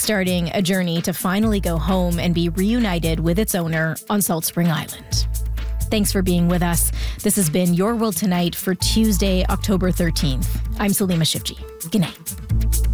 starting a journey to finally go home and be reunited with its owner on Salt Spring Island. Thanks for being with us. This has been Your World Tonight for Tuesday, October 13th. I'm Salima Shivji. Good night.